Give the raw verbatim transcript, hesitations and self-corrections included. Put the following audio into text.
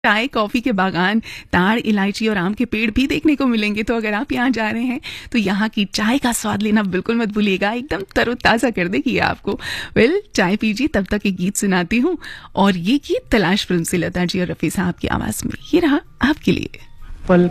चाय, कॉफ़ी के बागान, ताड़, इलायची और आम के पेड़ भी देखने को मिलेंगे। तो अगर आप यहाँ जा रहे हैं तो यहाँ की चाय का स्वाद लेना बिल्कुल मत भूलिएगा, एकदम तरोताज़ा कर देगी आपको। वेल well, चाय पीजिए, तब तक एक गीत सुनाती हूँ, और ये गीत तलाश फिल्म से लता जी और रफ़ी साहब की आवाज़ में, ये रहा आपके लिए।